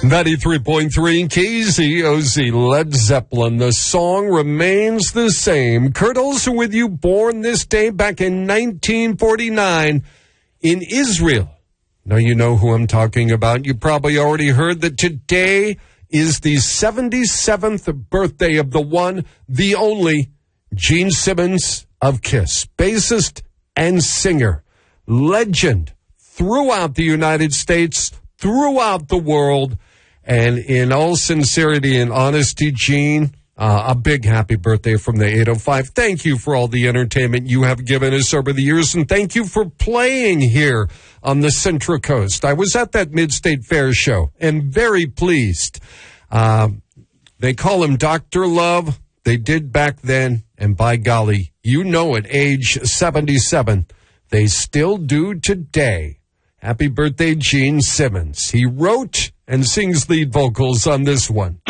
93.3 KZOZ, Led Zeppelin. The song remains the same. Kurt Olsen with you, born this day back in 1949 in Israel. Now you know who I'm talking about. You probably already heard that today is the 77th birthday of the one, the only, Gene Simmons of KISS. Bassist and singer. Legend throughout the United States, throughout the world. And in all sincerity and honesty, Gene, a big happy birthday from the 805. Thank you for all the entertainment you have given us over the years, and thank you for playing here on the Central Coast. I was at that Mid-State Fair show and very pleased. They call him Dr. Love. They did back then, and by golly, you know at age 77, they still do today. Happy birthday, Gene Simmons. He wrote and sings lead vocals on this one.